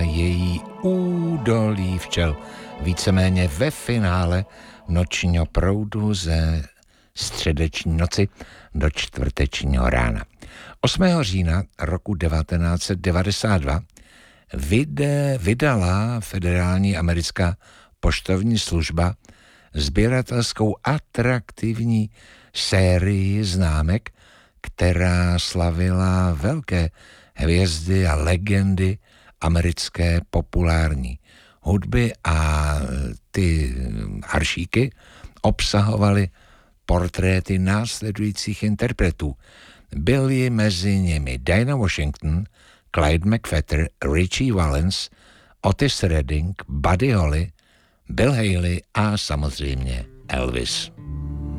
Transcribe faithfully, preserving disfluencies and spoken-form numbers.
její Údolí včel, víceméně ve finále nočního proudu ze středeční noci do čtvrtečního rána. osmého října roku devatenáct set devadesát dva vyde, vydala Federální americká poštovní služba sběratelskou atraktivní sérii známek, která slavila velké hvězdy a legendy americké populární hudby, a ty aršíky obsahovaly portréty následujících interpretů. Byli mezi nimi Dinah Washington, Clyde McPhatter, Ritchie Valens, Otis Redding, Buddy Holly, Bill Haley a samozřejmě Elvis.